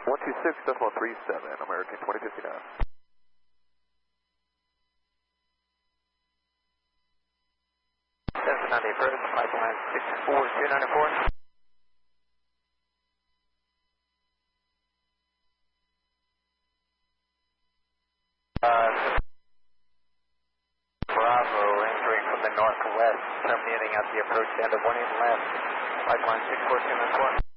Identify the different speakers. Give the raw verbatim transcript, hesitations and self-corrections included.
Speaker 1: one two six decimal three seven, American twenty fifty-nine.
Speaker 2: seven ninety approach, pipeline six four two nine four. Uh, Bravo entering from the northwest, terminating at the approach end of one eight left, pipeline six four two nine four.